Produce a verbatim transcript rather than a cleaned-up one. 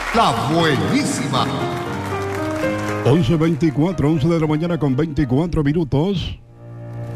La buenísima. once veinticuatro, once de la mañana con veinticuatro minutos.